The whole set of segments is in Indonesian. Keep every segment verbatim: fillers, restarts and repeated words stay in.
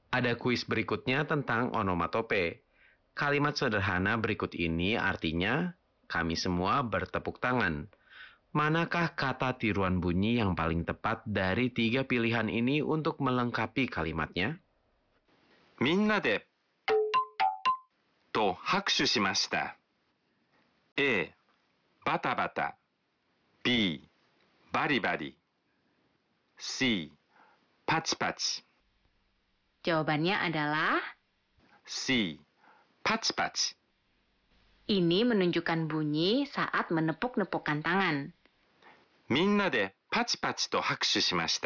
Ada kuis berikutnya tentang onomatope. Kalimat sederhana berikut ini artinya, kami semua bertepuk tangan. Manakah kata tiruan bunyi yang paling tepat dari tiga pilihan ini untuk melengkapi kalimatnya? みんなでと拍手しました。A. バタバタ B. バリバリ C. パチパチ Jawabannya adalah C. パチパチ ini menunjukkan bunyi saat menepuk-nepukkan tangan. みんなでパチパチと拍手しました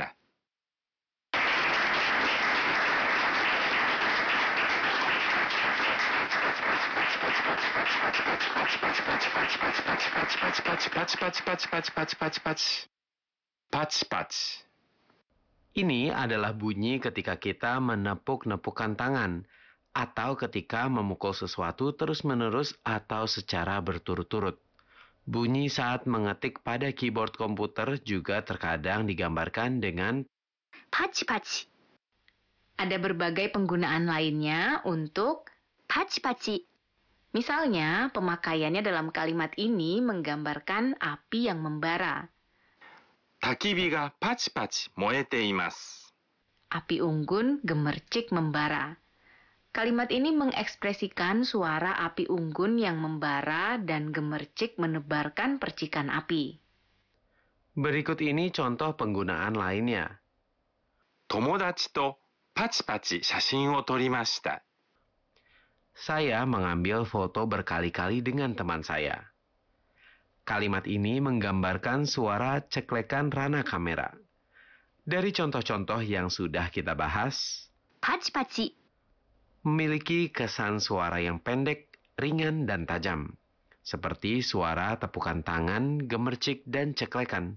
。Paci-paci. Ini adalah bunyi ketika kita menepuk-nepukkan tangan, atau ketika memukul sesuatu terus-menerus atau secara berturut-turut. Bunyi saat mengetik pada keyboard komputer juga terkadang digambarkan dengan paci-paci. Ada berbagai penggunaan lainnya untuk paci-paci. Misalnya, pemakaiannya dalam kalimat ini menggambarkan api yang membara. 焚き火がパチパチ燃えています。 Api unggun gemercik membara. Kalimat ini mengekspresikan suara api unggun yang membara dan gemercik menebarkan percikan api. Berikut ini contoh penggunaan lainnya. 友達とパチパチ写真を撮りました。 Saya mengambil foto berkali-kali dengan teman saya. Kalimat ini menggambarkan suara ceklekan rana kamera. Dari contoh-contoh yang sudah kita bahas, paci-paci memiliki kesan suara yang pendek, ringan, dan tajam. Seperti suara tepukan tangan, gemercik, dan ceklekan.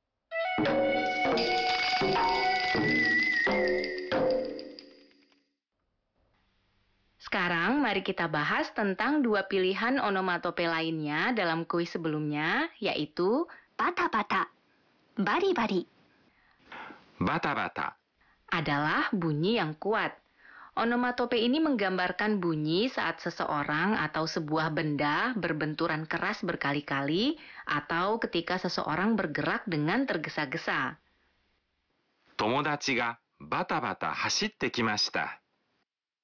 Sekarang mari kita bahas tentang dua pilihan onomatope lainnya dalam kuis sebelumnya, yaitu bata-bata, bari-bari. Bata-bata Adalah bunyi yang kuat. Onomatope ini menggambarkan bunyi saat seseorang atau sebuah benda berbenturan keras berkali-kali atau ketika seseorang bergerak dengan tergesa-gesa. 友達がバタバタ走ってきました。